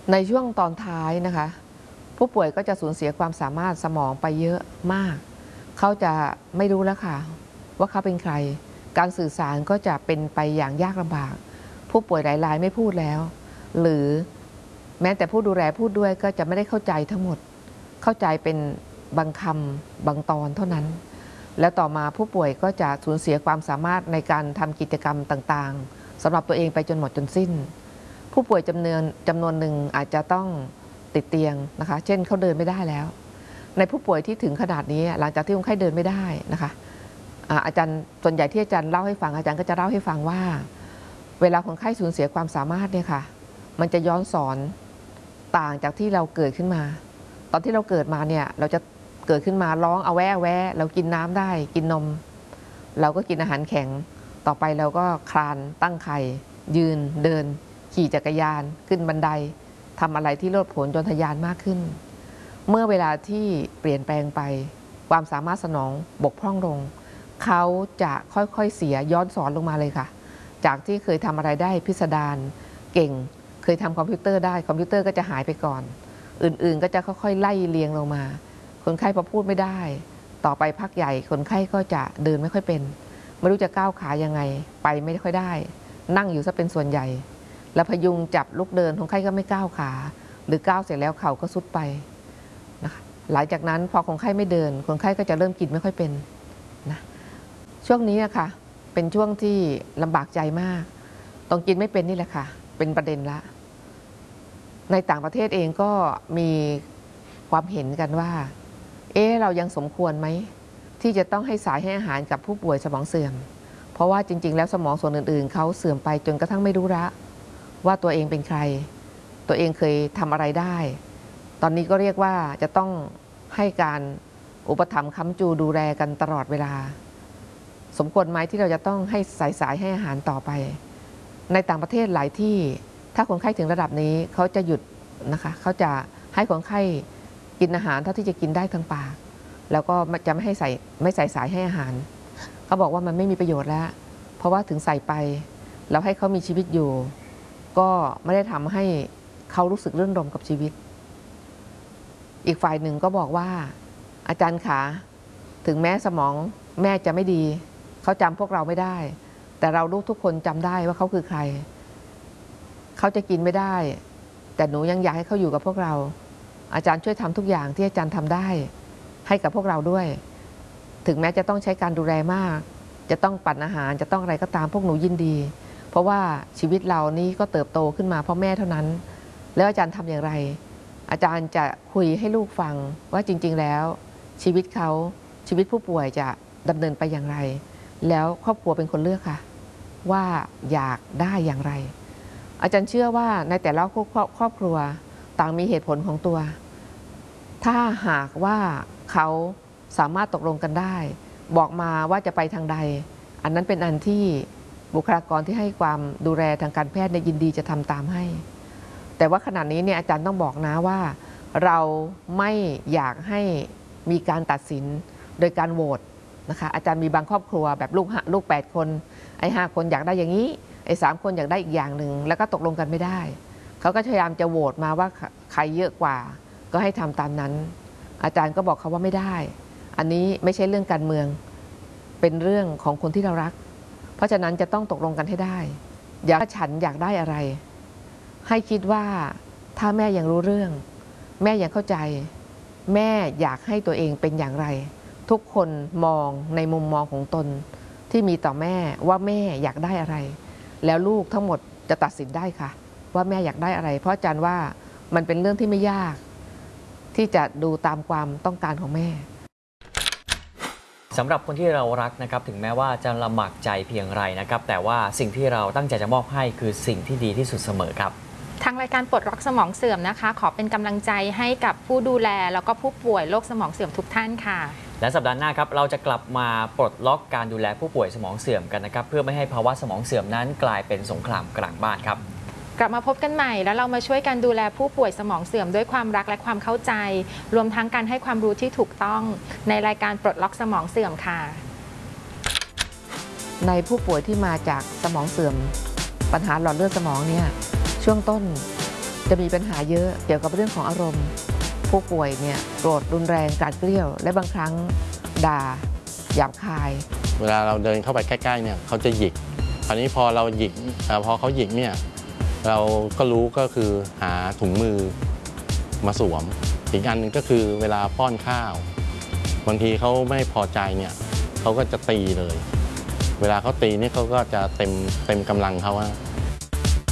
ในช่วงตอนท้ายนะคะผู้ป่วยก็จะสูญเสียความสามารถสมองไปเยอะมากเขาจะไม่รู้แล้วค่ะว่าเขาเป็นใครการสื่อสารก็จะเป็นไปอย่างยากลำบากผู้ป่วยหลายรายไม่พูดแล้วหรือแม้แต่ผู้ดูแลพูดด้วยก็จะไม่ได้เข้าใจทั้งหมดเข้าใจเป็นบางคำบางตอนเท่านั้นแล้วต่อมาผู้ป่วยก็จะสูญเสียความสามารถในการทำกิจกรรมต่างๆสำหรับตัวเองไปจนหมดจนสิ้นผู้ป่วยจำนวนหนึ่งอาจจะต้องติดเตียงนะคะเช่นเขาเดินไม่ได้แล้วในผู้ป่วยที่ถึงขนาดนี้หลังจากที่คนไข้เดินไม่ได้นะคะอาจารย์ส่วนใหญ่ที่อาจารย์เล่าให้ฟังอาจารย์ก็จะเล่าให้ฟังว่าเวลาคนไข้สูญเสียความสามารถเนี่ยค่ะมันจะย้อนสอนต่างจากที่เราเกิดขึ้นมาตอนที่เราเกิดมาเนี่ยเราจะเกิดขึ้นมาร้องเอาแวะแวะเรากินน้ำได้กินนมเราก็กินอาหารแข็งต่อไปเราก็คลานตั้งไข่ยืนเดินขี่จักรยานขึ้นบันไดทำอะไรที่โลดโผนจนทะยานมากขึ้นเมื่อเวลาที่เปลี่ยนแปลงไปความสามารถสนองบกพร่องลงเขาจะค่อยๆเสียย้อนสอนลงมาเลยค่ะจากที่เคยทำอะไรได้พิสดารเก่งเคยทำคอมพิวเตอร์ได้คอมพิวเตอร์ก็จะหายไปก่อนอื่นๆก็จะค่อยๆไล่เรียงลงมาคนไข้พอพูดไม่ได้ต่อไปพักใหญ่คนไข้ก็จะเดินไม่ค่อยเป็นไม่รู้จะก้าวขายังไงไปไม่ค่อยได้นั่งอยู่ซะเป็นส่วนใหญ่แล้วพยุงจับลุกเดินคนไข้ก็ไม่ก้าวขาหรือก้าวเสร็จแล้วเข่าก็สุดไปนะคะหลังจากนั้นพอคนไข้ไม่เดินคนไข้ก็จะเริ่มกินไม่ค่อยเป็นนะช่วงนี้นะคะเป็นช่วงที่ลำบากใจมากต้องกินไม่เป็นนี่แหละค่ะเป็นประเด็นละในต่างประเทศเองก็มีความเห็นกันว่าเรายังสมควรไหมที่จะต้องให้สายให้อาหารกับผู้ป่วยสมองเสื่อมเพราะว่าจริงๆแล้วสมองส่วนอื่นๆเขาเสื่อมไปจนกระทั่งไม่รู้ละว่าตัวเองเป็นใครตัวเองเคยทำอะไรได้ตอนนี้ก็เรียกว่าจะต้องให้การอุปถัมภ์ค้ำจูดูแลกันตลอดเวลาสมควรไหมที่เราจะต้องให้สายให้อาหารต่อไปในต่างประเทศหลายที่ถ้าคนไข้ถึงระดับนี้เขาจะหยุดนะคะเขาจะให้คนไข้กินอาหารเท่าที่จะกินได้ทางปากแล้วก็จะไม่ใส่สายให้อาหารเขาบอกว่ามันไม่มีประโยชน์แล้วเพราะว่าถึงใส่ไปแล้วให้เขามีชีวิตอยู่ก็ไม่ได้ทำให้เขารู้สึกรื่นรมกับชีวิตอีกฝ่ายหนึ่งก็บอกว่าอาจารย์ขาถึงแม้สมองแม่จะไม่ดีเขาจำพวกเราไม่ได้แต่เราลูกทุกคนจำได้ว่าเขาคือใครเขาจะกินไม่ได้แต่หนูยังอยากให้เขาอยู่กับพวกเราอาจารย์ช่วยทำทุกอย่างที่อาจารย์ทำได้ให้กับพวกเราด้วยถึงแม้จะต้องใช้การดูแลมากจะต้องปั่นอาหารจะต้องอะไรก็ตามพวกหนูยินดีเพราะว่าชีวิตเรานี้ก็เติบโตขึ้นมาเพราะแม่เท่านั้นแล้วอาจารย์ทำอย่างไรอาจารย์จะคุยให้ลูกฟังว่าจริงๆแล้วชีวิตเขาชีวิตผู้ป่วยจะดำเนินไปอย่างไรแล้วครอบครัวเป็นคนเลือกค่ะว่าอยากได้อย่างไรอาจารย์เชื่อว่าในแต่ละครอบครัวต่างมีเหตุผลของตัวถ้าหากว่าเขาสามารถตกลงกันได้บอกมาว่าจะไปทางใดอันนั้นเป็นอันที่บุคลากรที่ให้ความดูแลทางการแพทย์ยินดีจะทำตามให้แต่ว่าขณะนี้เนี่ยอาจารย์ต้องบอกนะว่าเราไม่อยากให้มีการตัดสินโดยการโหวตนะคะอาจารย์มีบางครอบครัวแบบลูก8 คนไอ้5 คนอยากได้อย่างนี้ไอ้3 คนอยากได้อีกอย่างหนึ่งแล้วก็ตกลงกันไม่ได้เขาก็พยายามจะโหวตมาว่าใครเยอะกว่าก็ให้ทำตามนั้นอาจารย์ก็บอกเขาว่าไม่ได้อันนี้ไม่ใช่เรื่องการเมืองเป็นเรื่องของคนที่เรารักเพราะฉะนั้นจะต้องตกลงกันให้ได้อย่าฉันอยากได้อะไรให้คิดว่าถ้าแม่ยังรู้เรื่องแม่ยังเข้าใจแม่อยากให้ตัวเองเป็นอย่างไรทุกคนมองในมุมมองของตนที่มีต่อแม่ว่าแม่อยากได้อะไรแล้วลูกทั้งหมดจะตัดสินได้ค่ะว่าแม่อยากได้อะไรเพราะอาจารย์ว่ามันเป็นเรื่องที่ไม่ยากที่จะดูตามความต้องการของแม่สำหรับคนที่เรารักนะครับถึงแม้ว่าจะลำบากใจเพียงไรนะครับแต่ว่าสิ่งที่เราตั้งใจจะมอบให้คือสิ่งที่ดีที่สุดเสมอครับทางรายการปลดล็อกสมองเสื่อมนะคะขอเป็นกำลังใจให้กับผู้ดูแลแล้วก็ผู้ป่วยโรคสมองเสื่อมทุกท่านค่ะและสัปดาห์หน้าครับเราจะกลับมาปลดล็อกการดูแลผู้ป่วยสมองเสื่อมกันนะครับเพื่อไม่ให้ภาวะสมองเสื่อมนั้นกลายเป็นสงครามกลางบ้านครับกลับมาพบกันใหม่แล้วเรามาช่วยกันดูแลผู้ป่วยสมองเสื่อมด้วยความรักและความเข้าใจรวมทั้งการให้ความรู้ที่ถูกต้องในรายการปลดล็อกสมองเสื่อมค่ะในผู้ป่วยที่มาจากสมองเสื่อมปัญหาหลอดเลือดสมองเนี่ยช่วงต้นจะมีปัญหาเยอะเกี่ยวกับเรื่องของอารมณ์ ผู้ป่วยเนี่ยโกรธรุนแรงกราดเกรี้ยวและบางครั้งด่าหยาบคายเวลาเราเดินเข้าไปใกล้ๆเนี่ยเขาจะหยิกคราวนี้พอเราหยิกพอเขาหยิกเนี่ยเราก็รู้ก็คือหาถุงมือมาสวมอีกอันหนึงก็คือเวลาป้อนข้าวบางทีเขาไม่พอใจเนี่ยเขาก็จะตีเลย เวลาเขาตีนี่เขาก็จะเต็มกำลังเขาว่า